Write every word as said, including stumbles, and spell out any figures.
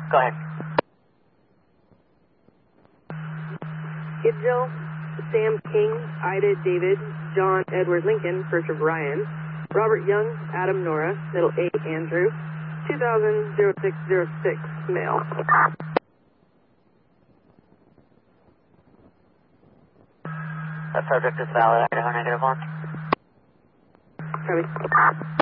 Go ahead. Gidgel, Sam King, Ida David, John Edward Lincoln, first of Ryan, Robert Young, Adam Nora, middle A Andrew, two thousand oh six oh six, male. That subject is valid, Idaho negative one. Copy.